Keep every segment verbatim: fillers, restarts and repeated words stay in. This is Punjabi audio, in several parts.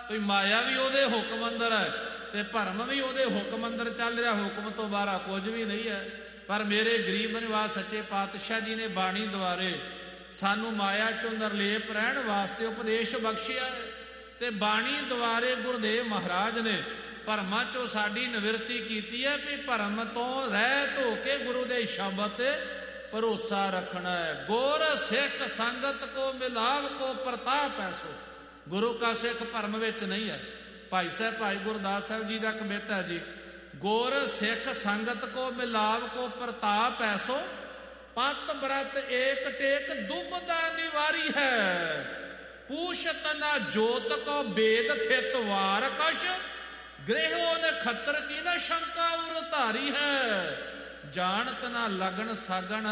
ਕੋਈ ਮਾਇਆ ਵੀ ਉਹਦੇ ਹੁਕਮ ਅੰਦਰ ਹੈ ਤੇ ਭਰਮ ਵੀ ਉਹਦੇ ਹੁਕਮ ਅੰਦਰ ਚੱਲ ਰਿਹਾ। ਹੁਕਮ ਤੋਂ ਬਾਹਰ ਕੁਝ ਵੀ ਨਹੀਂ ਹੈ। ਪਰ ਮੇਰੇ ਗਰੀਬ ਨਿਵਾਸ ਸੱਚੇ ਪਾਤਸ਼ਾਹ ਜੀ ਨੇ ਬਾਣੀ ਦੁਆਰੇ ਸਾਨੂੰ ਮਾਇਆ ਚੋਂ ਨਿਰਲੇਪ ਰਹਿਣ ਵਾਸਤੇ ਉਪਦੇਸ਼ ਬਖਸ਼ਿਆ ਹੈ ਤੇ ਬਾਣੀ ਦੁਆਰੇ ਗੁਰਦੇਵ ਮਹਾਰਾਜ ਨੇ ਭਰਮਾਂ ਚੋਂ ਸਾਡੀ ਨਿਵਰਤੀ ਕੀਤੀ ਹੈ ਵੀ ਭਰਮ ਤੋਂ ਰਹਿਤ ਹੋ ਕੇ ਗੁਰੂ ਦੇ ਸ਼ਬਦ ਤੇ ਭਰੋਸਾ ਰੱਖਣਾ ਹੈ। ਗੁਰ ਸਿੱਖ ਸੰਗਤ ਕੋ ਮਿਲਾਵ ਕੋ ਪ੍ਰਤਾਪ ਐਸੋ। ਗੁਰੂ ਕਾ ਸਿੱਖ ਭਰਮ ਵਿੱਚ ਨਹੀਂ ਹੈ। ਭਾਈ ਸਾਹਿਬ ਭਾਈ ਗੁਰਦਾਸ ਸਾਹਿਬ ਜੀ ਦਾ ਕਵਿਤਾ ਹੈ ਜੀ, ਗੁਰ ਸਿੱਖ ਸੰਗਤ ਕੋ ਮਿਲਾਵ ਕੋ ਪ੍ਰਤਾਪ ਐਸੋ, ਪਤ ਬ੍ਰਤ ਏਕ ਟੇਕ ਦੁਬਦਾ ਨਿਵਾਰੀ ਹੈ, ਪੂਸ਼ਤ ਨਾ ਜੋਤ ਕੋ ਬੇਦ ਥਿਤ ਵਾਰ ਕਸ਼, ਗ੍ਰਹਿਓ ਨੇ ਖੱਤਰ ਕੀ ਨਾ ਸ਼ੰਕਾ ਉਰ ਧਾਰੀ ਹੈ, ਜਾਣਤ ਨਾ ਲਗਨ ਸਗਣ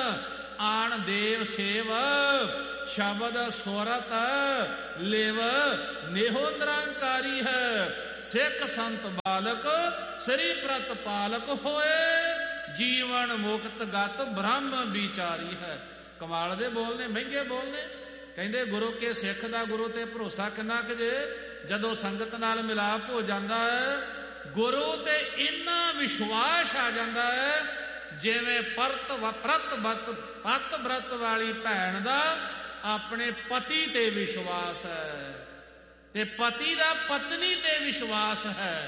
ਆਣ ਦੇਵ ਸੇਵ, ਸ਼ਬਦ ਸੁਰਤ ਲਿਵ ਨੇਹੋ ਨਿਰੰਕਾਰੀ ਹੈ, ਸਿੱਖ ਸੰਤ ਬਾਲਕ ਸ੍ਰੀ ਪ੍ਰਤ ਪਾਲਕ ਹੋਏ, ਜੀਵਨ ਮੁਕਤ ਗਤ ਬ੍ਰਹਮ ਵਿਚਾਰੀ ਹੈ। ਕਮਾਲ ਦੇ ਬੋਲ ਨੇ, ਮਹਿੰਗੇ ਬੋਲ ਨੇ। ਕਹਿੰਦੇ ਗੁਰੂ ਕੇ ਸਿੱਖ ਦਾ ਗੁਰੂ ਤੇ ਭਰੋਸਾ ਕਿੰਨਾ ਕੁ ਜੇ ਜਦੋਂ ਸੰਗਤ ਨਾਲ ਮਿਲਾਪ ਹੋ ਜਾਂਦਾ ਹੈ, ਗੁਰੂ ਤੇ ਇੰਨਾ ਵਿਸ਼ਵਾਸ ਆ ਜਾਂਦਾ ਹੈ ਜਿਵੇਂ ਪਰਤ ਵਪਰਤ ਬਤ ਪਤ ਬ੍ਰਤ ਵਾਲੀ ਭੈਣ ਦਾ ਆਪਣੇ ਪਤੀ ਤੇ ਵਿਸ਼ਵਾਸ ਹੈ ਤੇ ਪਤੀ ਦਾ ਪਤਨੀ ਤੇ ਵਿਸ਼ਵਾਸ ਹੈ।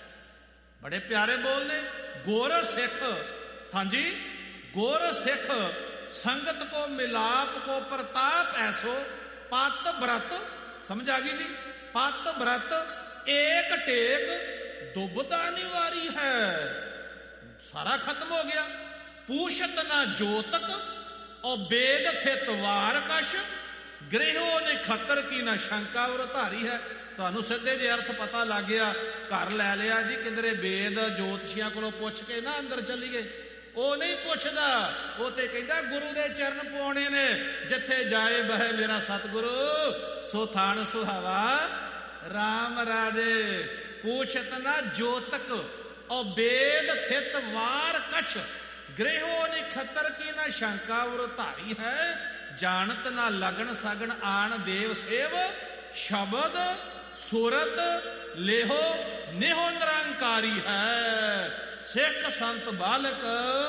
ਬੜੇ ਪਿਆਰੇ ਬੋਲ ਨੇ। ਗੁਰ ਸਿੱਖ, ਹਾਂਜੀ, ਗੁਰ ਸਿੱਖ ਸੰਗਤ ਕੋ ਮਿਲਾਪ ਕੋ ਪ੍ਰਤਾਪ ਐਸੋ, ਪਤ ਬ੍ਰਤ, ਸਮਝ ਆ ਗਈ ਜੀ, ਪਤ ਬ੍ਰਤ ਏਕ ਟੇਕ ਦੁਬਦਾ ਨਿਵਾਰੀ ਹੈ, ਸਾਰਾ ਖਤਮ ਹੋ ਗਿਆ। ਪੂਸ਼ਤ ਨਾ ਜੋਤਕ ਔ ਬੇਦ ਥਿਤ ਵਾਰ ਕਸ਼, ਗ੍ਰਹਿਓ ਨੇ ਖੱਤਰ ਕੀ ਨਾ ਸ਼ੰਕਾ ਉਰ ਧਾਰੀ ਹੈ। ਤੁਹਾਨੂੰ ਸਿੱਧੇ ਜੇ ਅਰਥ ਪਤਾ ਲੱਗ ਗਿਆ, ਘਰ ਲੈ ਲਿਆ ਜੀ ਕਿਧਰੇ ਵੇਦ ਜੋਤਸ਼ੀਆਂ ਕੋਲੋਂ ਪੁੱਛ ਕੇ ਨਾ ਅੰਦਰ ਚੱਲੀਏ, ਉਹ ਨਹੀਂ ਪੁੱਛਦਾ। ਉਹ ਤੇ ਕਹਿੰਦਾ ਗੁਰੂ ਦੇ ਚਰਨ ਪਵਾਉਣੇ ਨੇ, ਜਿੱਥੇ ਜਾਏ ਬਹਿ ਮੇਰਾ ਸਤਿਗੁਰੂ, ਸੋ ਥਾਨ ਸੁਹਾਵਾ ਰਾਮ ਰਾਜੇ। ਪੂਛਤ ਨਾ ਜੋਤਕ ਔ ਬੇਦ ਥਿਤ ਵਾਰ ਕਛ, ਗ੍ਰਹਿਓ ਨੇ ਖੱਤਰ ਕੀ ਨਾ ਸ਼ੰਕਾ ਉਰ ਧਾਰੀ ਹੈ, ਜਾਣਤ ਨਾ ਲਗਨ ਸਗਣ ਆਣ ਦੇਵ ਸੇਵ, ਸ਼ਬਦ ਸੁਰਤ ਲੇਹੋ ਨੇਹੋ ਨਿਰੰਕਾਰੀ ਹੈ, ਸਿੱਖ ਸੰਤ ਬਾਲਕ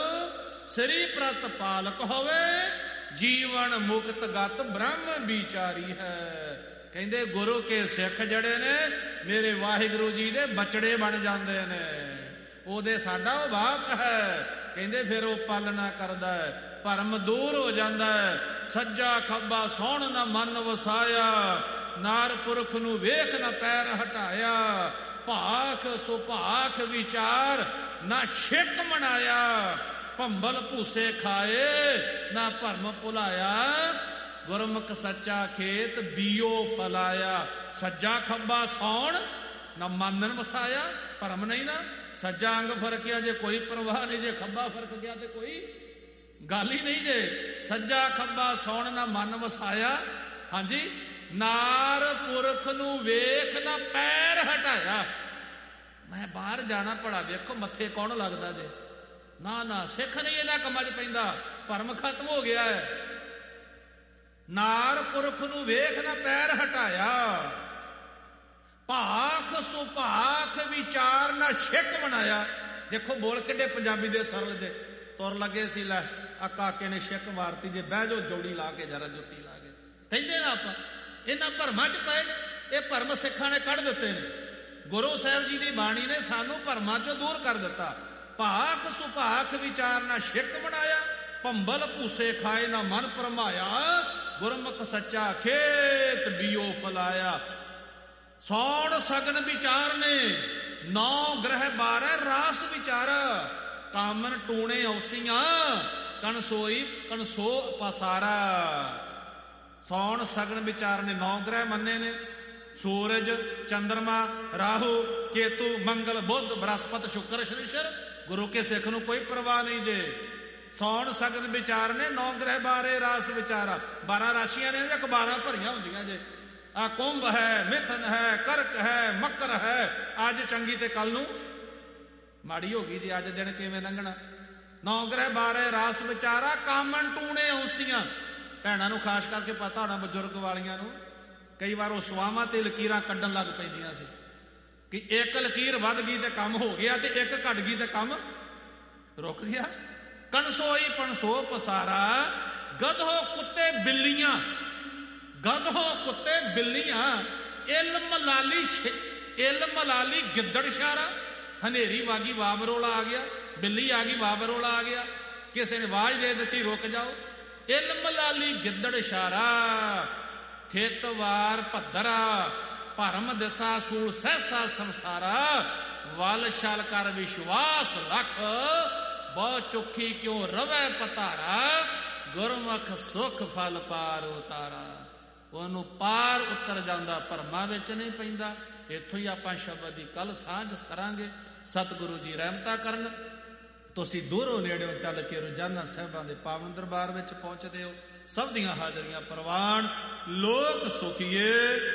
ਸ੍ਰੀ ਪ੍ਰਤ ਪਾਲਕ ਹੋਵੇ, ਜੀਵਨ ਮੁਕਤ ਗਤ ਬ੍ਰਹਮ ਵਿਚਾਰੀ ਹੈ। ਕਹਿੰਦੇ ਗੁਰੂ ਕੇ ਸਿੱਖ ਜਿਹੜੇ ਨੇ ਮੇਰੇ ਵਾਹਿਗੁਰੂ ਜੀ ਦੇ ਬਚੜੇ ਬਣ ਜਾਂਦੇ ਨੇ, ਉਹਦੇ ਸਾਡਾ ਉਹ ਬਾਪ ਹੈ। ਕਹਿੰਦੇ ਫਿਰ ਉਹ ਪਾਲਣਾ ਕਰਦਾ ਹੈ, ਭਰਮ ਦੂਰ ਹੋ ਜਾਂਦਾ ਹੈ। ਸੱਜਾ ਖੱਬਾ ਸੌਣ ਨਾ ਮਨ ਵਸਾਇਆ, ਨਾਰ ਪੁਰਖ ਨੂੰ ਵੇਖ ਨਾ ਪੈਰ ਹਟਾਇਆ, ਭਾਖ ਸੁਭਾਖ ਵਿਚਾਰ ਨਾ ਛਿਕ ਮਨਾਇਆ, ਭੰਬਲ ਭੂਸੇ ਖਾਏ ਨਾ ਭਰਮ ਭੁਲਾਇਆ, ਗੁਰਮੁਖ ਸੱਚਾ ਖੇਤ ਬੀਓ ਫਲਾਇਆ। ਸੱਜਾ ਖੱਬਾ ਸੌਣ ਨਾ ਮਾਨਨ ਵਸਾਇਆ, ਭਰਮ ਨਹੀਂ ਨਾ। ਸੱਜਾ ਅੰਗ ਫਰਕਿਆ ਜੇ ਕੋਈ ਪਰਵਾਹ ਨਹੀਂ, ਜੇ ਖੱਬਾ ਫਰਕ ਗਿਆ ਤੇ ਕੋਈ ਗੱਲ ਹੀ ਨਹੀਂ ਜੇ। ਸੱਜਾ ਖੱਬਾ ਸੌਣ ਨਾ ਮਨ ਵਸਾਇਆ, ਹਾਂਜੀ, ਨਾਰ ਪੁਰਖ ਨੂੰ ਵੇਖ ਨਾ ਪੈਰ ਹਟਾਇਆ। ਮੈਂ ਬਾਹਰ ਜਾਣਾ ਭਲਾ ਵੇਖੋ ਮੱਥੇ ਕੌਣ ਲੱਗਦਾ ਜੇ, ਨਾ ਨਾ ਸਿੱਖ ਨਹੀਂ ਇਹਨਾਂ ਕੰਮਾਂ 'ਚ ਪੈਂਦਾ, ਭਰਮ ਖਤਮ ਹੋ ਗਿਆ ਹੈ। ਨਾਰ ਪੁਰਖ ਨੂੰ ਵੇਖ ਨਾ ਪੈਰ ਹਟਾਇਆ, ਭਾਖ ਸੁਭਾਖ ਵਿਚਾਰ ਨਾ ਛਿਕ ਬਣਾਇਆ। ਦੇਖੋ ਬੋਲ ਕਿੱਡੇ ਪੰਜਾਬੀ ਦੇ ਸਰਲ ਜੇ। ਤੁਰ ਲੱਗੇ ਸੀ, ਲੈ ਆ ਕਾਕੇ ਨੇ ਛਿਕ ਮਾਰਤੀ, ਜੇ ਬਹਿ ਜਾਓ ਜੋੜੀ ਲਾ ਕੇ ਜਰਾ ਜੁੱਤੀ ਲਾ ਕੇ। ਕਹਿੰਦੇ ਨਾ ਆਪਾਂ ਇਹਨਾਂ ਭਰਮਾਂ 'ਚ ਪਏ, ਇਹ ਭਰਮ ਸਿੱਖਾਂ ਨੇ ਕੱਢ ਦਿੱਤੇ ਨੇ। ਗੁਰੂ ਸਾਹਿਬ ਜੀ ਦੀ ਬਾਣੀ ਨੇ ਸਾਨੂੰ ਭਰਮਾਂ 'ਚੋਂ ਦੂਰ ਕਰ ਦਿੱਤਾ। ਭਾਖ ਸੁਭਾਖ ਵਿਚਾਰ ਨਾ ਛਿਕ ਬਣਾਇਆ, ਭੰਬਲ ਭੂਸੇ ਖਾਏ ਨਾ ਮਨ ਭਰਮਾਇਆ, ਗੁਰਮੁਖ ਸੱਚਾ ਖੇਤ ਬੀਓ ਫਲਾਇਆ। ਸੌਣ ਸਗਨ ਵਿਚਾਰ ਨੇ ਨੌ ਗ੍ਰਹਿ ਬਾਰੈ ਰਾਸ ਵਿਚਾਰ, ਕਾਮਨ ਟੂਣੇ ਔਸੀਆਂ ਕਣਸੋਈ ਕਣਸੋ ਪਸਾਰਾ। ਸੌਣ ਸਗਨ ਵਿਚਾਰ ਨੇ ਨੌ ਗ੍ਰਹਿ ਮੰਨੇ ਨੇ, ਸੂਰਜ ਚੰਦਰਮਾ ਰਾਹੂ ਕੇਤੂ ਮੰਗਲ ਬੁੱਧ ਬ੍ਰਹਸਪਤ ਸ਼ੁਕਰ ਸ਼ਨੀਸ਼ਰ। ਗੁਰੂ ਕੇ ਸਿੱਖ ਨੂੰ ਕੋਈ ਪਰਵਾਹ ਨਹੀਂ ਜੇ। ਸੌਣ ਸਗਨ ਵਿਚਾਰ ਨੇ ਨੌ ਗ੍ਰਹਿ ਬਾਰੇ ਰਾਸ ਵਿਚਾਰਾ। ਬਾਰਾਂ ਰਾਸ਼ੀਆਂ ਨੇ ਜਾਂ ਬਾਰਾਂ ਭਰੀਆਂ ਹੁੰਦੀਆਂ ਜੇ। ਆ ਕੁੰਭ ਹੈ, ਮਿਥਨ ਹੈ, ਕਰਕ ਹੈ, ਮਕਰ ਹੈ। ਅੱਜ ਚੰਗੀ ਤੇ ਕੱਲ ਨੂੰ ਮਾੜੀ ਹੋ ਗਈ ਜੀ। ਅੱਜ ਦਿਨ ਕਿਵੇਂ ਲੰਘਣਾ। ਨੌ ਗ੍ਰਹਿ ਬਾਰੇ ਰਾਸ ਵਿਚਾਰਾ, ਕਾਮਨ ਟੂਣੇ ਔਸੀਆਂ। ਭੈਣਾਂ ਨੂੰ ਖਾਸ ਕਰਕੇ ਪਤਾ ਹੋਣਾ, ਬਜ਼ੁਰਗ ਵਾਲੀਆਂ ਨੂੰ। ਕਈ ਵਾਰ ਉਹ ਸਵਾਵਾਂ ਤੇ ਲਕੀਰਾਂ ਕੱਢਣ ਲੱਗ ਪੈਂਦੀਆਂ ਸੀ ਕਿ ਇੱਕ ਲਕੀਰ ਵੱਧ ਗਈ ਤੇ ਕੰਮ ਹੋ ਗਿਆ, ਤੇ ਇੱਕ ਘਟ ਗਈ ਤੇ ਕੰਮ ਰੁਕ ਗਿਆ। ਕਣਸੋਈ ਪਣਸੋ ਪਸਾਰਾ, ਗਧੋ ਕੁੱਤੇ ਬਿੱਲੀਆਂ, ਗਧੋ ਕੁੱਤੇ ਬਿੱਲੀਆਂ, ਇਲਮ ਲਾਲੀ ਇਲਮ ਲਾਲੀ ਗਿੱਦੜ ਸ਼ਾਰਾ। ਹਨੇਰੀ ਵਾਗੀ ਵਾਬਰੋਲਾ ਆ ਗਿਆ, ਬਿੱਲੀ ਆ ਗਈ ਵਾਬਰੋਲਾ ਆ ਗਿਆ, ਕਿਸੇ ਨੇ ਆਵਾਜ਼ ਦੇ ਦਿੱਤੀ ਰੁਕ ਜਾਓ। ਇਲਮ ਲਾਲੀ ਗਿੱਦੜ ਸ਼ਾਰਾ, ਥੇਤਵਾਰ ਭੱਦਰਾ, ਭਰਮ ਦਿਸਾ ਸੂਲ ਸਹਿਸਾ ਸੰਸਾਰਾ। ਵਲ ਛਲ ਕਰ ਵਿਸ਼ਵਾਸ ਲੱਖ, ਬਹੁ ਚੁੱਖੀ ਕਿਉਂ ਰਵੈ ਪਤਾਰਾ। ਗੁਰਮੁਖ ਸੁਖ ਫਲ ਪਾਰ ਉਤਾਰਾ। ਉਹਨੂੰ ਪਾਰ ਉਤਰ ਜਾਂਦਾ, ਭਰਮਾਂ ਵਿੱਚ ਨਹੀਂ ਪੈਂਦਾ। ਇੱਥੋਂ ਹੀ ਆਪਾਂ ਸ਼ਬਦ ਦੀ ਕੱਲ ਸਾਂਝ ਕਰਾਂਗੇ। ਸਤਿਗੁਰੂ ਜੀ ਰਹਿਮਤਾਂ ਕਰਨ। ਤੁਸੀਂ ਦੂਰੋਂ ਨੇੜਿਓਂ ਚੱਲ ਕੇ ਰੋਜ਼ਾਨਾ ਸਾਹਿਬਾਂ ਦੇ ਪਾਵਨ ਦਰਬਾਰ ਵਿੱਚ ਪਹੁੰਚਦੇ ਹੋ। ਸਭ ਦੀਆਂ ਹਾਜ਼ਰੀਆਂ ਪ੍ਰਵਾਨ। ਲੋਕ ਸੁਖੀਏ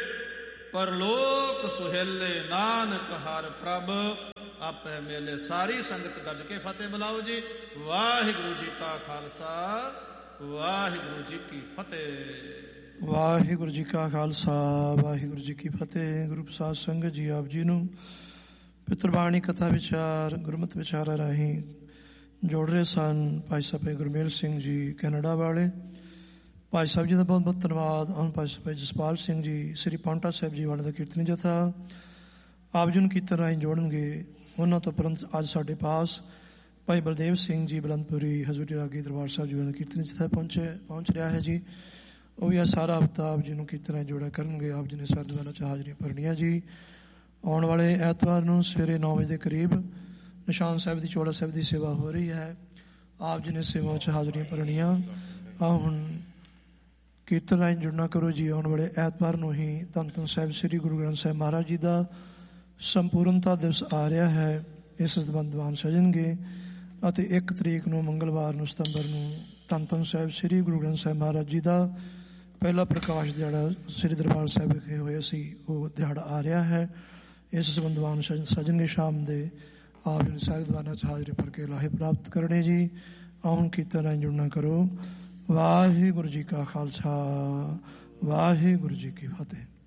ਪਰਲੋਕ ਸੁਹੇਲੇ, ਨਾਨਕ ਹਰ ਪ੍ਰਭ ਆਪੇ ਮੇਲੇ। ਸਾਰੀ ਸੰਗਤ ਗੱਜ ਕੇ ਫਤਿਹ ਬੁਲਾਓ ਜੀ। ਵਾਹਿਗੁਰੂ ਜੀ ਕਾ ਖਾਲਸਾ, ਵਾਹਿਗੁਰੂ ਜੀ ਕੀ ਫਤਿਹ। ਵਾਹਿਗੁਰੂ ਜੀ ਕਾ ਖਾਲਸਾ, ਵਾਹਿਗੁਰੂ ਜੀ ਕੀ ਫਤਿਹ। ਗੁਰੂ ਪ੍ਰਸਾਦ ਸੰਗਤ ਜੀ ਆਪ ਜੀ ਨੂੰ ਪਿਤਰਬਾਣੀ ਕਥਾ ਵਿਚਾਰ ਗੁਰਮਤਿ ਵਿਚਾਰਾਂ ਰਾਹੀਂ ਜੋੜ ਰਹੇ ਸਨ ਭਾਈ ਸਾਹਿਬ ਗੁਰਮੇਲ ਸਿੰਘ ਜੀ ਕੈਨੇਡਾ ਵਾਲੇ। ਭਾਈ ਸਾਹਿਬ ਜੀ ਦਾ ਬਹੁਤ ਬਹੁਤ ਧੰਨਵਾਦ। ਹੁਣ ਭਾਈ ਸਾਹਿਬ ਜਸਪਾਲ ਸਿੰਘ ਜੀ ਸ੍ਰੀ ਪਾਉਂਟਾ ਸਾਹਿਬ ਜੀ ਵਾਲੇ ਦਾ ਕੀਰਤਨੀ ਜਥਾ ਆਪ ਜੀ ਨੂੰ ਕੀਰਤਨ ਰਾਹੀਂ ਜੋੜਨਗੇ। ਉਹਨਾਂ ਤੋਂ ਉਪਰੰਤ ਅੱਜ ਸਾਡੇ ਪਾਸ ਭਾਈ ਬਲਦੇਵ ਸਿੰਘ ਜੀ ਬਲੰਦਪੁਰੀ ਹਜ਼ੂਰੀ ਰਾਗੀ ਦਰਬਾਰ ਸਾਹਿਬ ਜੀ ਵਾਲੇ ਦਾ ਕੀਰਤਨੀ ਜਥਾ ਪਹੁੰਚੇ ਪਹੁੰਚ ਰਿਹਾ ਹੈ ਜੀ। ਉਹ ਵੀ ਅੱਜ ਸਾਰਾ ਹਫ਼ਤਾ ਆਪ ਜੀ ਨੂੰ ਕੀਰਤਨ ਰਾਹੀਂ ਜੋੜਿਆ ਕਰਨਗੇ। ਆਪ ਜੀ ਨੇ ਸਾਰੇ ਦੁਆਰਾ ਚ ਹਾਜ਼ਰੀਆਂ ਭਰਨੀਆਂ ਜੀ। ਆਉਣ ਵਾਲੇ ਐਤਵਾਰ ਨੂੰ ਸਵੇਰੇ ਨੌ ਵਜੇ ਦੇ ਕਰੀਬ ਨਿਸ਼ਾਨ ਸਾਹਿਬ ਦੀ ਚੋਲਾ ਸਾਹਿਬ ਦੀ ਸੇਵਾ ਹੋ ਰਹੀ ਹੈ। ਆਪ ਜੀ ਨੇ ਸੇਵਾ ਚ ਹਾਜ਼ਰੀਆਂ ਭਰਨੀਆਂ। ਆਹ ਹੁਣ ਕੀਰਤਨ ਰਾਹੀਂ ਜੁੜਨਾ ਕਰੋ ਜੀ। ਆਉਣ ਵਾਲੇ ਐਤਵਾਰ ਨੂੰ ਹੀ ਧੰਨ ਧੰਨ ਸਾਹਿਬ ਸ੍ਰੀ ਗੁਰੂ ਗ੍ਰੰਥ ਸਾਹਿਬ ਮਹਾਰਾਜ ਜੀ ਦਾ ਸੰਪੂਰਨਤਾ ਦਿਵਸ ਆ ਰਿਹਾ ਹੈ। ਇਸ ਸੰਬੰਧ ਦੀਵਾਨ ਸਜਣਗੇ ਅਤੇ ਇੱਕ ਤਰੀਕ ਨੂੰ ਮੰਗਲਵਾਰ ਨੂੰ ਸਤੰਬਰ ਨੂੰ ਧੰਨ ਧੰਨ ਸਾਹਿਬ ਸ੍ਰੀ ਗੁਰੂ ਗ੍ਰੰਥ ਸਾਹਿਬ ਮਹਾਰਾਜ ਜੀ ਦਾ ਪਹਿਲਾ ਪ੍ਰਕਾਸ਼ ਦਿਹਾੜਾ ਸ੍ਰੀ ਦਰਬਾਰ ਸਾਹਿਬ ਵਿਖੇ ਹੋਇਆ ਸੀ, ਉਹ ਦਿਹਾੜਾ ਆ ਰਿਹਾ ਹੈ। ਇਸ ਸੰਬੰਧ ਦੀਵਾਨ ਸਜਣਗੇ ਸ਼ਾਮ ਦੇ। ਆਪ ਜੀ ਨੇ ਸਾਰੇ ਦੀਵਾਨਾਂ 'ਚ ਹਾਜ਼ਰੀ ਭਰ ਕੇ ਲਾਹੇ ਪ੍ਰਾਪਤ ਕਰਨੇ ਜੀ। ਆਉਣ ਕੀਰਤਨ ਰਾਹੀਂ ਜੁੜਨਾ ਕਰੋ। ਵਾਹਿਗੁਰੂ ਜੀ ਕਾ ਖਾਲਸਾ, ਵਾਹਿਗੁਰੂ ਜੀ ਕੀ ਫਤਿਹ।